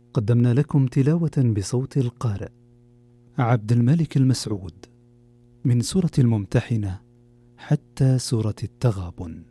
قدمنا لكم تلاوة بصوت القارئ عبد الملك المسعود من سورة الممتحنة حتى سورة التغابن.